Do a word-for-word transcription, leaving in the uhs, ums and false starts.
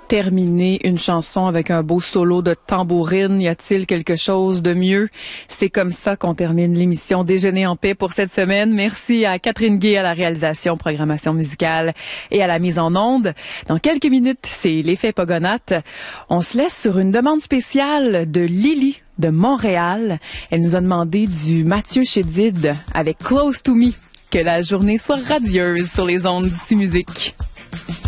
terminer une chanson avec un beau solo de tambourine. Y a-t-il quelque chose de mieux? C'est comme ça qu'on termine l'émission Déjeuner en paix pour cette semaine. Merci à Catherine Gay à la réalisation, programmation musicale et à la mise en onde. Dans quelques minutes, c'est l'effet Pogonate. On se laisse sur une demande spéciale de Lily de Montréal. Elle nous a demandé du Mathieu Chédid avec Close to Me. Que la journée soit radieuse sur les ondes d'ici musique.